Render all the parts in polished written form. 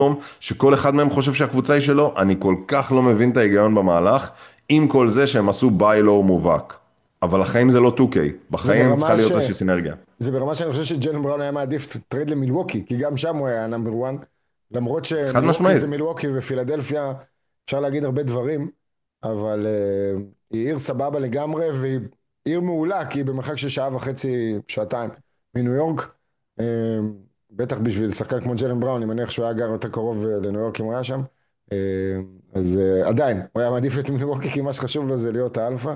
שכל אחד מהם חושב שהקבוצה היא שלו, אני כל כך לא מבין את ההיגיון במהלך, עם כל זה שהם עשו ביי לואו מובהק. אבל החיים זה לא 2K, זה בחיים צריכה ברמה ש... להיות איזושהי סינרגיה. זה ברמה שאני חושב שג'יילן בראון היה מעדיף טרייד למילווקי, כי גם שם הוא היה נאמבר 1, למרות חד שמילווקי משמעית. זה מילווקי ופילדלפיה, אפשר להגיד הרבה דברים, אבל היא עיר סבבה לגמרי, והיא עיר מעולה, כי היא במרחק של שעה וחצי, שעתיים מניו יורק, אה, בטח בשביל שחקן כמו ג'יילן בראון, אני מניח שהוא היה גר יותר קרוב לניו יורק אם הוא היה שם, אה, אז עדיין, הוא היה מעדיף את מילווקי, כי מה שחשוב לו זה להיות האלפא,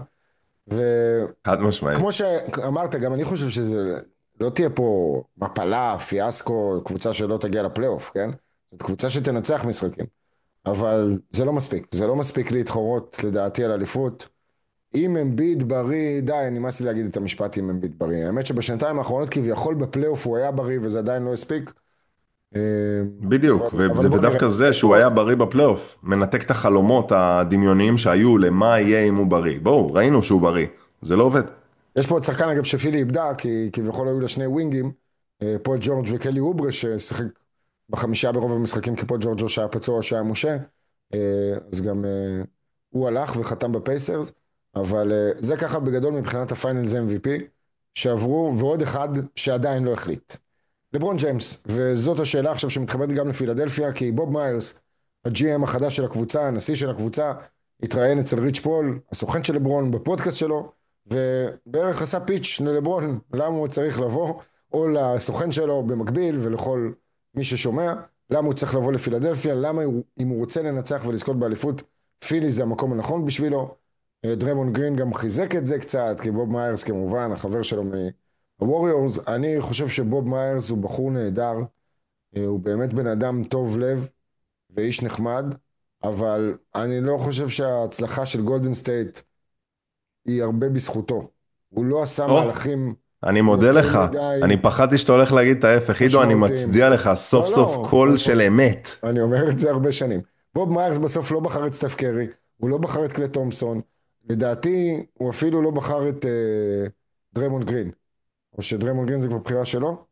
חד משמעית. כמו שאמרת, גם אני חושב שזה לא תהיה פה מפלה, פיאסקו, קבוצה שלא תגיע לפלייאוף, כן? זאת קבוצה שתנצח משחקים, אבל זה לא מספיק, זה לא מספיק להתחרות לדעתי על אליפות. אם אמביד בריא, די, נמאס לי להגיד את המשפט אם אמביד בריא. האמת שבשנתיים האחרונות כביכול בפלייאוף הוא היה בריא וזה עדיין לא הספיק. אה, בדיוק, אבל בוא נראה. ודווקא זה שהוא היה בריא בפלייאוף, מנתק את החלומות הדמיוניים שהיו למה יהיה אם הוא בריא. בואו, ראינו שהוא בריא, זה לא עובד. יש פה עוד שחקן אגב שפילי איבדה, כי כביכול היו לה שני ווינגים, פול ג'ורג' וקלי אוברה, ששיחק בחמישה ברוב המשחקים, כי פול ג'ורג' שהיה פצוע או שהיה מושה, אז גם הוא הלך וחתם בפייסרס, אבל זה ככה בגדול מבחינת הפיינלס MVP שעברו, ועוד אחד שעדיין לא החליט. לברון ג'יימס, וזאת השאלה עכשיו שמתחברת גם לפילדלפיה, כי בוב מיירס, ה-GM החדש של הקבוצה, הנשיא של הקבוצה, התראיין אצל ריץ' פול, הסוכן של לברון, בפודקאסט שלו, ובערך עשה פיץ' ללברון, למה הוא צריך לבוא, או לסוכן שלו במקביל, ולכל מי ששומע, למה הוא צריך לבוא לפילדלפיה, למה אם הוא רוצה לנצח ולזכות באליפות, פילי זה המקום הנכון בשבילו. דרמון גרין גם חיזק את זה קצת, כי בוב מיירס כמובן, החבר שלו מהווריורס, אני חושב שבוב מיירס הוא בחור נהדר, הוא באמת בן אדם טוב לב, ואיש נחמד, אבל אני לא חושב שההצלחה של גולדן סטייט היא הרבה בזכותו. הוא לא עשה או, מהלכים אני מודה יותר לך, מדי אני פחדתי שאתה הולך להגיד את ההפך, עידו, אני משמעותיים. מצדיע לך, סוף לא, סוף לא, קול של אמת. אני אומר את זה הרבה שנים. בוב מיירס בסוף לא בחר את סטף קרי, הוא לא בחר את קלי תומפסון, לדעתי הוא אפילו לא בחר את דרמונד גרין, או שדרמונד גרין זה כבר בחירה שלו?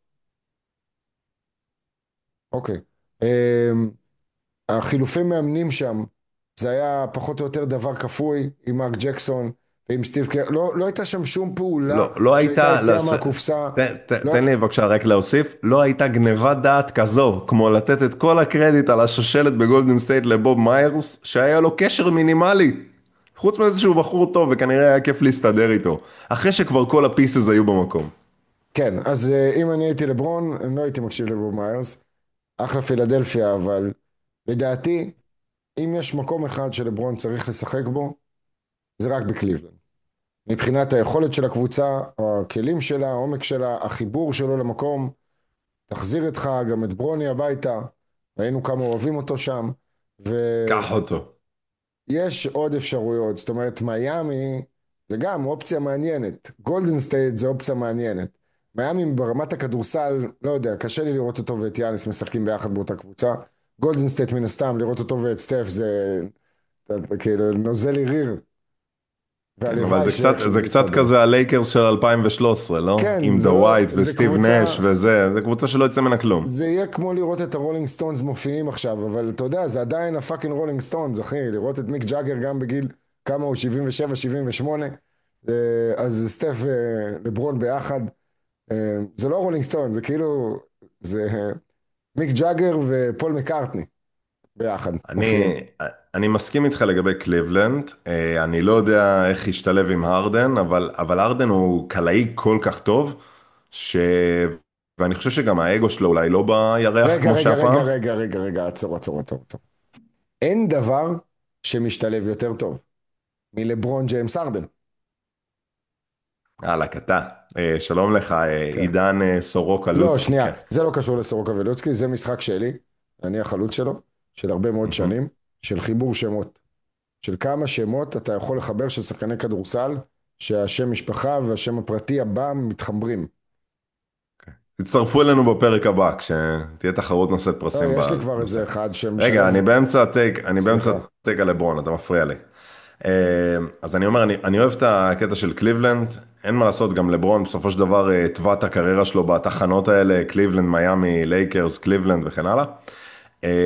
אוקיי. החילופי מאמנים שם, זה היה פחות או יותר דבר כפוי עם מרק ג'קסון ועם סטיב קר, לא הייתה שם שום פעולה לא שהייתה הייתה, יציאה מהקופסה, תן לא, לי בבקשה רק להוסיף, לא הייתה גניבת דעת כזו, כמו לתת את כל הקרדיט על השושלת בגולדן סטייט לבוב מיירס, שהיה לו קשר מינימלי. חוץ מזה שהוא בחור טוב וכנראה היה כיף להסתדר איתו, אחרי שכבר כל הפיסס היו במקום. כן, אז אם אני הייתי לברון, אני לא הייתי מקשיב לבוב מיירס, אחלה פילדלפיה, אבל לדעתי, אם יש מקום אחד שלברון צריך לשחק בו, זה רק בקליבלנד. מבחינת היכולת של הקבוצה, הכלים שלה, העומק שלה, החיבור שלו למקום, תחזיר איתך גם את ברוני הביתה, ראינו כמה אוהבים אותו שם, קח אותו. ויש עוד אפשרויות, זאת אומרת, מיאמי זה גם אופציה מעניינת, גולדן סטייט זה אופציה מעניינת, מיאמי ברמת הכדורסל, לא יודע, קשה לי לראות אותו ואת יאניס משחקים ביחד באותה קבוצה, גולדן סטייט מן הסתם, לראות אותו ואת סטף זה כאילו נוזל לי ריר, כן, אבל והלוואי זה שאיכשהו קצת יסתדר. כזה הלייקרס של 2013, לא? כן, עם זה דה לא, ווייט זה וסטיב קבוצה, נש וזה, זה קבוצה שלא יצא ממנה כלום. זה יהיה כמו לראות את הרולינג סטונס מופיעים עכשיו, אבל אתה יודע, זה עדיין הפאקינג רולינג סטונס, אחי, לראות את מיק ג'אגר גם בגיל כמה הוא 77, 78, אז סטף ולברון ביחד, זה לא רולינג סטונס, זה כאילו, זה מיק ג'אגר ופול מקארטני ביחד מופיעים. אני מסכים איתך לגבי קליבלנד, אני לא יודע איך ישתלב עם הרדן, אבל הרדן הוא קלעי כל כך טוב, ש... ואני חושב שגם האגו שלו אולי לא בירח רגע, כמו רגע, רגע, שהפעם. רגע, רגע, רגע, עצור, עצור, עצור, עצור. אין דבר שמשתלב יותר טוב מלברון ג'יימס הרדן. יאללה, קטע. שלום לך, כן. עידן סורוקה לא, לוצקי. שנייה, כן. זה לא קשור לסורוקה ולוצקי, זה משחק שלי, אני החלוץ שלו, של הרבה מאוד מהמם. שנים, של חיבור שמות, של כמה שמות אתה יכול לחבר של שחקני כדורסל, שהשם משפחה והשם הפרטי הבא מתחברים. תצטרפו אלינו בפרק הבא, כשתהיה תחרות נושאת לא, פרסים יש לי כבר בנושא. איזה אחד רגע, שמשלב, אני באמצע סליחה. הטייק על לברון, אתה מפריע לי. אז אני אומר, אני אוהב את הקטע של קליבלנד, אין מה לעשות, גם לברון בסופו של דבר טבע את הקריירה שלו בתחנות האלה, קליבלנד, מיאמי, לייקרס, קליבלנד וכן הלאה.